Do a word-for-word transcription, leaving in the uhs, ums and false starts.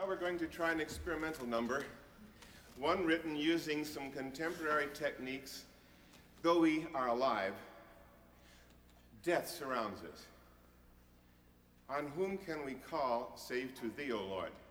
Well, we're going to try an experimental number, one written using some contemporary techniques. Though we are alive, death surrounds us. On whom can we call save to thee, O Lord?